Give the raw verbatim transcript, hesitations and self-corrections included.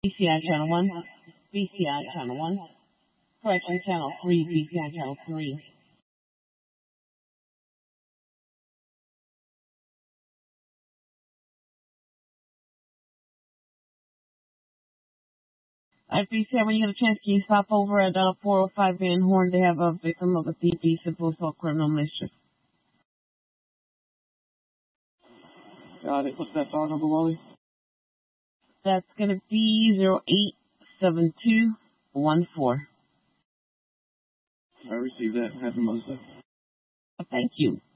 B C I channel one, B C I channel one, correction channel three, B C I channel three. At B C I, when you get a chance, can you stop over at uh, four oh five Van Horn? They have a victim of a thief, simple assault, criminal mischief. Got it. What's that phone number, Wally? That's going to be zero eight seven two one four. I received that. Happy Mother's Day. Thank you.